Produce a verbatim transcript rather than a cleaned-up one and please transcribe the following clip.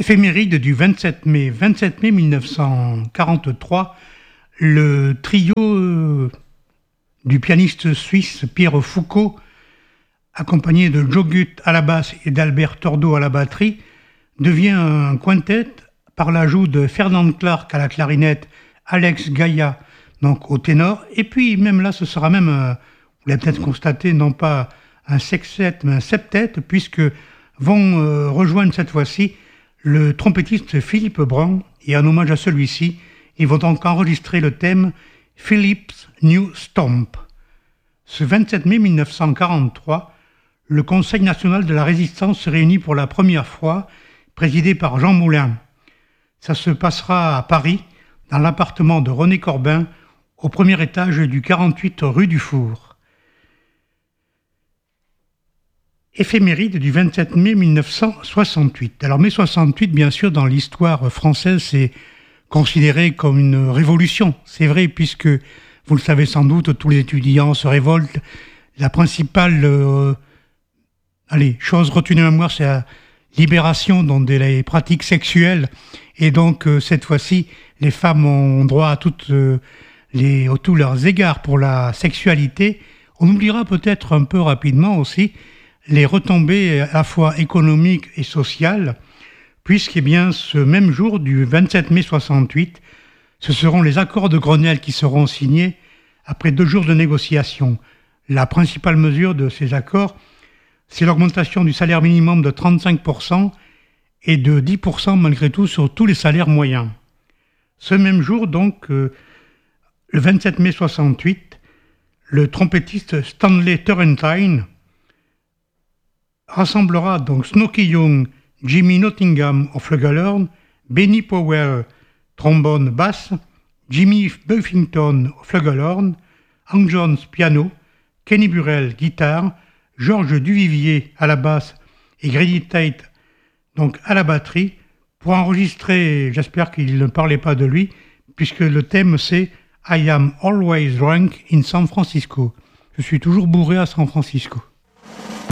Éphéméride du vingt-sept mai. vingt-sept mai mille neuf cent quarante-trois, le trio euh, du pianiste suisse Pierre Foucault, accompagné de Joe Gutt à la basse et d'Albert Tordo à la batterie, devient un quintet par l'ajout de Fernand Clark à la clarinette, Alex Gaïa donc au ténor, et puis même là ce sera même, euh, vous l'avez peut-être constaté, non pas un sextet mais un septet, puisque vont euh, rejoindre cette fois-ci le trompettiste Philippe Brun, et en hommage à celui-ci, ils vont donc enregistrer le thème Philip's New Stomp. Ce vingt-sept mai mille neuf cent quarante-trois, le Conseil national de la résistance se réunit pour la première fois, présidé par Jean Moulin. Ça se passera à Paris, dans l'appartement de René Corbin, au premier étage du quarante-huit rue du Four. Éphéméride du vingt-sept mai mille neuf cent soixante-huit. Alors mai soixante-huit, bien sûr, dans l'histoire française, c'est considéré comme une révolution. C'est vrai, puisque, vous le savez sans doute, tous les étudiants se révoltent. La principale euh, allez, chose retenue en mémoire, c'est la libération donc, des pratiques sexuelles. Et donc, euh, cette fois-ci, les femmes ont droit à toutes euh, les, à tous leurs égards pour la sexualité. On oubliera peut-être un peu rapidement aussi les retombées à la fois économiques et sociales, puisque eh bien, ce même jour du vingt-sept mai soixante-huit, ce seront les accords de Grenelle qui seront signés après deux jours de négociations. La principale mesure de ces accords, c'est l'augmentation du salaire minimum de trente-cinq pour cent et de dix pour cent malgré tout sur tous les salaires moyens. Ce même jour, donc, euh, le vingt-sept mai soixante-huit, le trompettiste Stanley Turrentine rassemblera donc Snooky Young, Jimmy Nottingham au flugelhorn, Benny Powell, trombone basse, Jimmy Buffington au flugelhorn, Hank Jones piano, Kenny Burrell guitare, Georges Duvivier à la basse et Grady Tate donc à la batterie, pour enregistrer, j'espère qu'il ne parlait pas de lui, puisque le thème c'est I am always drunk in San Francisco. Je suis toujours bourré à San Francisco.